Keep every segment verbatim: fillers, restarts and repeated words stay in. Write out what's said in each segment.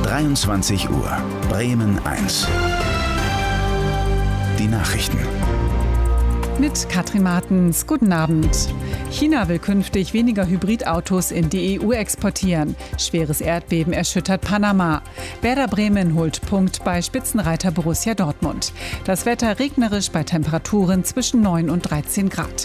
dreiundzwanzig Uhr, Bremen eins. Die Nachrichten. Mit Katrin Martens. Guten Abend. China will künftig weniger Hybridautos in die E U exportieren. Schweres Erdbeben erschüttert Panama. Werder Bremen holt Punkt bei Spitzenreiter Borussia Dortmund. Das Wetter regnerisch bei Temperaturen zwischen neun und dreizehn Grad.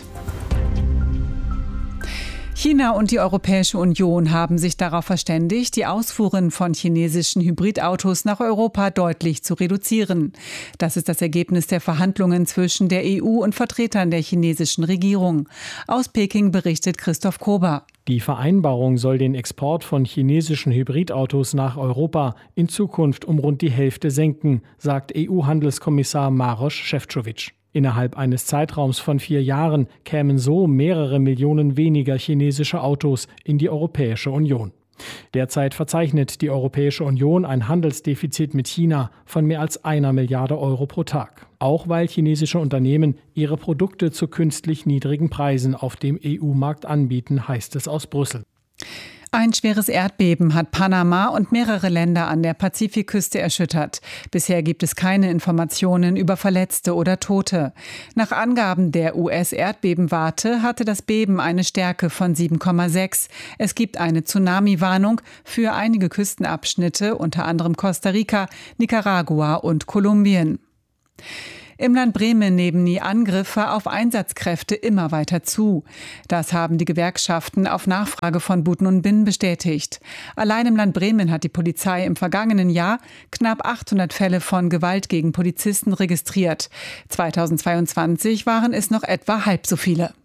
China und die Europäische Union haben sich darauf verständigt, die Ausfuhren von chinesischen Hybridautos nach Europa deutlich zu reduzieren. Das ist das Ergebnis der Verhandlungen zwischen der E U und Vertretern der chinesischen Regierung. Aus Peking berichtet Christoph Kober. Die Vereinbarung soll den Export von chinesischen Hybridautos nach Europa in Zukunft um rund die Hälfte senken, sagt E U-Handelskommissar Maroš Šefčovič. Innerhalb eines Zeitraums von vier Jahren kämen so mehrere Millionen weniger chinesische Autos in die Europäische Union. Derzeit verzeichnet die Europäische Union ein Handelsdefizit mit China von mehr als einer Milliarde Euro pro Tag. Auch weil chinesische Unternehmen ihre Produkte zu künstlich niedrigen Preisen auf dem E U-Markt anbieten, heißt es aus Brüssel. Ein schweres Erdbeben hat Panama und mehrere Länder an der Pazifikküste erschüttert. Bisher gibt es keine Informationen über Verletzte oder Tote. Nach Angaben der U S-Erdbebenwarte hatte das Beben eine Stärke von sieben Komma sechs. Es gibt eine Tsunami-Warnung für einige Küstenabschnitte, unter anderem Costa Rica, Nicaragua und Kolumbien. Im Land Bremen nehmen die Angriffe auf Einsatzkräfte immer weiter zu. Das haben die Gewerkschaften auf Nachfrage von Buten und Binn bestätigt. Allein im Land Bremen hat die Polizei im vergangenen Jahr knapp achthundert Fälle von Gewalt gegen Polizisten registriert. zweitausendzweiundzwanzig waren es noch etwa halb so viele.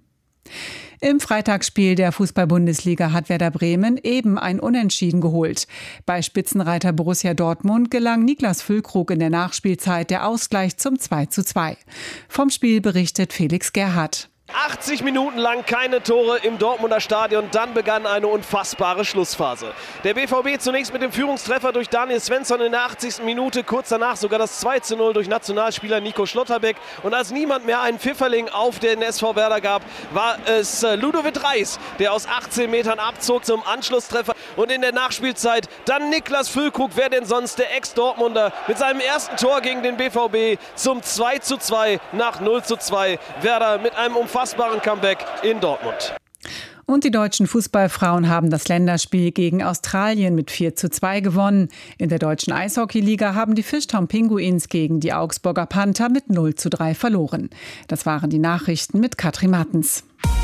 Im Freitagsspiel der Fußball-Bundesliga hat Werder Bremen eben ein Unentschieden geholt. Bei Spitzenreiter Borussia Dortmund gelang Niklas Füllkrug in der Nachspielzeit der Ausgleich zum zwei zu zwei. Vom Spiel berichtet Felix Gerhardt. achtzig Minuten lang keine Tore im Dortmunder Stadion, dann begann eine unfassbare Schlussphase. Der B V B zunächst mit dem Führungstreffer durch Daniel Svensson in der achtzigsten Minute, kurz danach sogar das zwei zu null durch Nationalspieler Nico Schlotterbeck. Und als niemand mehr einen Pfifferling auf den S V Werder gab, war es Ludovic Reis, der aus achtzehn Metern abzog zum Anschlusstreffer. Und in der Nachspielzeit dann Niklas Füllkrug, wer denn sonst, der Ex-Dortmunder, mit seinem ersten Tor gegen den B V B zum zwei zu zwei nach null zu zwei. Werder mit einem umfassenden Unfassbaren Comeback in Dortmund. Und die deutschen Fußballfrauen haben das Länderspiel gegen Australien mit vier zu zwei gewonnen. In der deutschen Eishockeyliga haben die Fishtown Pinguins gegen die Augsburger Panther mit null zu drei verloren. Das waren die Nachrichten mit Katrin Martens.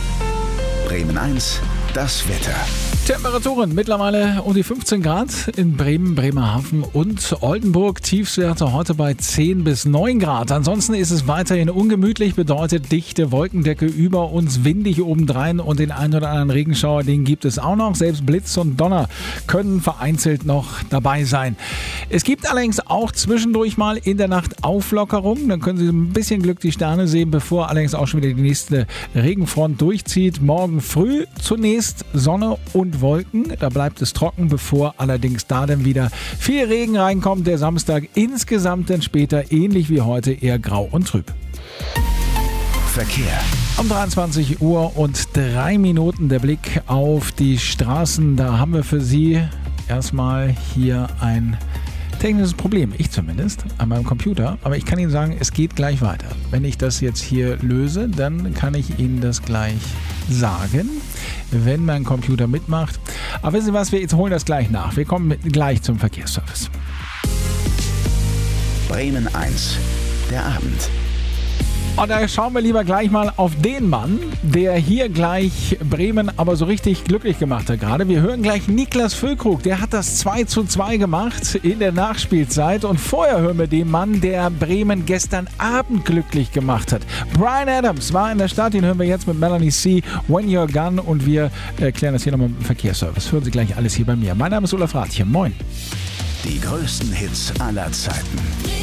Bremen eins, das Wetter. Temperaturen mittlerweile um die fünfzehn Grad in Bremen, Bremerhaven und Oldenburg. Tiefstwerte heute bei zehn bis neun Grad. Ansonsten ist es weiterhin ungemütlich, bedeutet dichte Wolkendecke über uns, windig obendrein und den einen oder anderen Regenschauer, den gibt es auch noch. Selbst Blitz und Donner können vereinzelt noch dabei sein. Es gibt allerdings auch zwischendurch mal in der Nacht Auflockerung. Dann können Sie ein bisschen Glück die Sterne sehen, bevor allerdings auch schon wieder die nächste Regenfront durchzieht. Morgen früh zunächst Sonne und Wolken. Da bleibt es trocken, bevor allerdings da dann wieder viel Regen reinkommt. Der Samstag insgesamt dann später ähnlich wie heute eher grau und trüb. Verkehr. Um dreiundzwanzig Uhr und drei Minuten der Blick auf die Straßen. Da haben wir für Sie erstmal hier ein technisches Problem, ich zumindest, an meinem Computer. Aber ich kann Ihnen sagen, es geht gleich weiter. Wenn ich das jetzt hier löse, dann kann ich Ihnen das gleich sagen, wenn mein Computer mitmacht. Aber wissen Sie was, wir jetzt holen das gleich nach. Wir kommen mit, gleich zum Verkehrsservice. Bremen eins, der Abend. Und da schauen wir lieber gleich mal auf den Mann, der hier gleich Bremen aber so richtig glücklich gemacht hat gerade. Wir hören gleich Niklas Füllkrug, der hat das zwei zu zwei gemacht in der Nachspielzeit. Und vorher hören wir den Mann, der Bremen gestern Abend glücklich gemacht hat. Bryan Adams war in der Stadt, den hören wir jetzt mit Melanie C. When You're Gone. Und wir erklären das hier nochmal mit dem Verkehrsservice. Hören Sie gleich alles hier bei mir. Mein Name ist Olaf Rathje. Moin. Die größten Hits aller Zeiten.